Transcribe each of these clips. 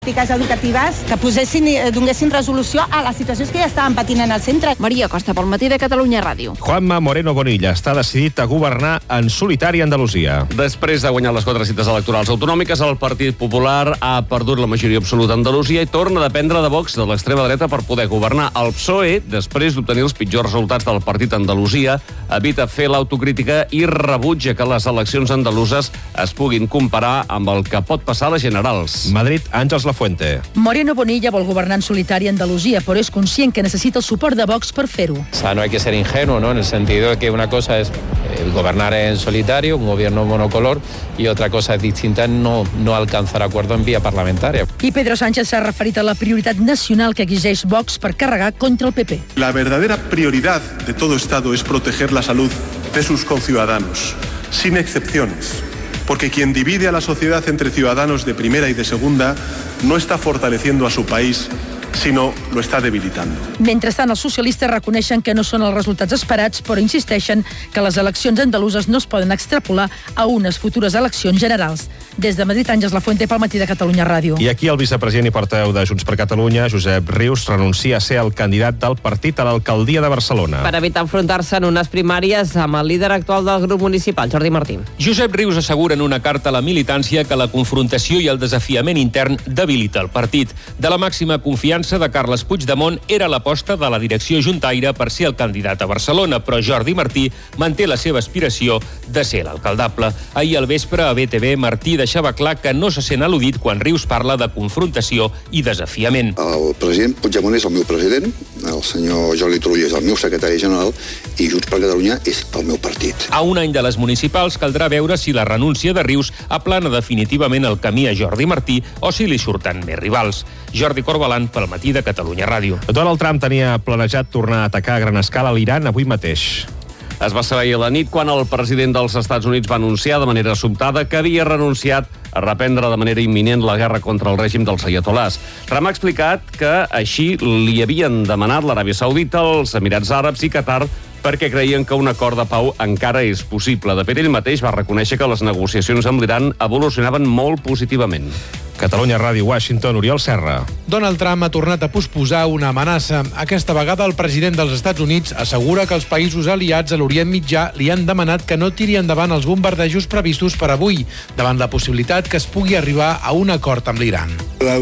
educatives que donessin resolució a les situacions que ja estaven patint en el centre. Maria Costa, pel Matí de Catalunya Ràdio. Juanma Moreno Bonilla està decidit a governar en solitari a Andalusia. Després de guanyar les 4 cites electorals autonòmiques, el Partit Popular ha perdut la majoria absoluta a Andalusia i torna a dependre de Vox, de l'extrema dreta, per poder governar. El PSOE, després d'obtenir els pitjors resultats del partit a Andalusia, evita fer l'autocrítica i rebutja que les eleccions andaluses es puguin comparar amb el que pot passar a les generals. Madrid, Àngels Lafuente. Moreno Bonilla vol governar en solitari a Andalusia, però és conscient que necessita el suport de Vox per fer-ho. O sea, no hay que ser ingenuo, ¿no? En el sentido de que una cosa es gobernar en solitario, un gobierno monocolor, y otra cosa es distinta, no alcanzar acuerdo en vía parlamentaria. I Pedro Sánchez s'ha referit a la prioritat nacional que exigeix Vox per carregar contra el PP. La verdadera prioridad de todo Estado es proteger la salud de sus conciudadanos, sin excepciones. Porque quien divide a la sociedad entre ciudadanos de primera y de segunda no está fortaleciendo a su país, sinó lo està debilitando. Mentrestant, els socialistes reconeixen que no són els resultats esperats, però insisteixen que les eleccions andaluses no es poden extrapolar a unes futures eleccions generals. Des de Madrid, Àngels Lafuente, pel Matí de Catalunya Ràdio. I aquí el vicepresident i portaveu de Junts per Catalunya, Josep Rius, renuncia a ser el candidat del partit a l'alcaldia de Barcelona. Per evitar enfrontar-se en unes primàries amb el líder actual del grup municipal, Jordi Martí. Josep Rius assegura en una carta a la militància que la confrontació i el desafiament intern debilita el partit. De la màxima confiança de Carles Puigdemont era l'aposta de la direcció juntaire per ser el candidat a Barcelona, però Jordi Martí manté la seva aspiració de ser l'alcaldable. Ahir al vespre a BTV, Martí deixava clar que no se sent al·ludit quan Rius parla de confrontació i desafiament. El president Puigdemont és el meu president, el senyor Jordi Turull és el meu secretari general i Junts per Catalunya és el meu partit. A un any de les municipals caldrà veure si la renúncia de Rius aplana definitivament el camí a Jordi Martí o si li surten més rivals. Jordi Corbalan, pel Matí de Catalunya Ràdio. Donald Trump tenia planejat tornar a atacar a gran escala l'Iran avui mateix. Es va saber ahir a la nit quan el president dels Estats Units va anunciar de manera sobtada que havia renunciat a reprendre de manera imminent la guerra contra el règim dels aiatolars. Trump ha explicat que així li havien demanat l'Aràbia Saudita, els Emirats Àrabs i Qatar perquè creien que un acord de pau encara és possible. De fet, ell mateix va reconèixer que les negociacions amb l'Iran evolucionaven molt positivament. Catalunya Ràdio, Washington, Oriol Serra. Donald Trump ha tornat a posposar una amenaça. Aquesta vegada el president dels Estats Units assegura que els països aliats a l'Orient Mitjà li han demanat que no tiri endavant els bombardejos previstos per avui, davant la possibilitat que es pugui arribar a un acord amb l'Iran.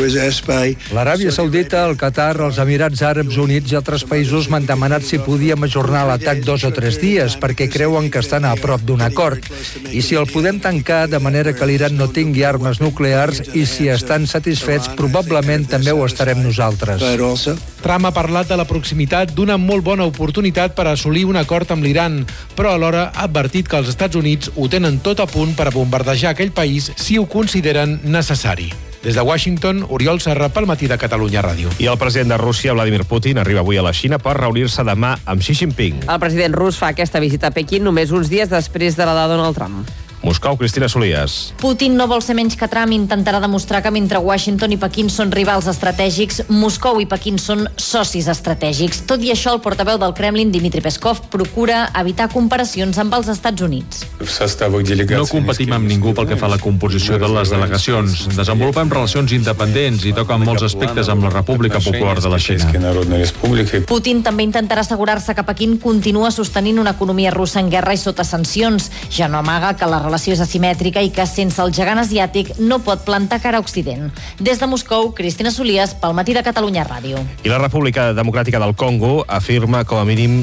L'Aràbia Saudita, el Qatar, els Emirats Àrabs Units i altres països m'han demanat si podíem ajornar l'atac 2 o 3 dies perquè creuen que estan a prop d'un acord. I si el podem tancar de manera que l'Iran no tingui armes nuclears i si estan satisfets, probablement també ho estarem nosaltres. Trump ha parlat de la proximitat d'una molt bona oportunitat per assolir un acord amb l'Iran, però alhora ha advertit que els Estats Units ho tenen tot a punt per a bombardejar aquell país si ho consideren necessari. Des de Washington, Oriol Serra, pel Matí de Catalunya Ràdio. I el president de Rússia, Vladimir Putin, arriba avui a la Xina per reunir-se demà amb Xi Jinping. El president rus fa aquesta visita a Pequín només uns dies després de la de Donald Trump. Moscou, Cristina Solias. Putin no vol ser menys que Trump i intentarà demostrar que mentre Washington i Pequín són rivals estratègics, Moscou i Pequín són socis estratègics. Tot i això, el portaveu del Kremlin, Dmitry Peskov, procura evitar comparacions amb els Estats Units. No competim amb ningú pel que fa a la composició de les delegacions. Desenvolupem relacions independents i toquen molts aspectes amb la República Popular de la Xina. Putin també intentarà assegurar-se que Pequín continua sostenint una economia russa en guerra i sota sancions. Ja no amaga que la relació és asimètrica i que sense el gegant asiàtic no pot plantar cara a Occident. Des de Moscou, Cristina Solias, pel Matí de Catalunya Ràdio. I la República Democràtica del Congo afirma com a mínim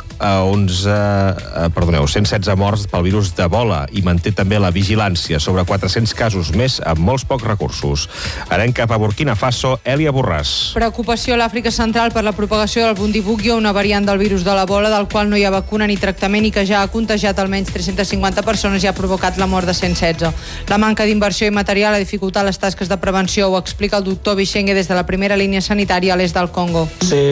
116 morts pel virus d'Ebola i manté també la vigilància sobre 400 casos més amb molts pocs recursos. Anem cap a Burkina Faso, Èlia Borràs. Preocupació a l'Àfrica Central per la propagació del Bundibugyo, una variant del virus de l'Ebola del qual no hi ha vacuna ni tractament i que ja ha contagiat almenys 350 persones i ha provocat la mort de 116. La manca d'inversió i material ha dificultat les tasques de prevenció, ho explica el doctor Bichenge des de la primera línia sanitària a l'est del Congo.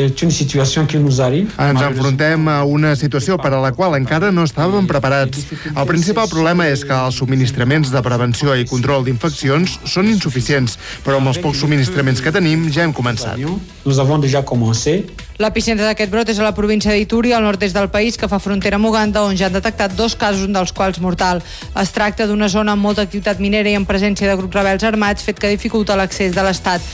Ens enfrontem a una situació per a la qual encara no estàvem preparats. El principal problema és que els subministraments de prevenció i control d'infeccions són insuficients, però amb els pocs subministraments que tenim ja hem començat. L'epicentre d'aquest brot és a la província d'Ituri, al nord-est del país, que fa frontera amb Uganda, on ja han detectat 2 casos, un dels quals mortal. Es tracta d'una zona amb molta activitat minera i en presència de grups rebels armats, fet que dificulta l'accés de l'Estat.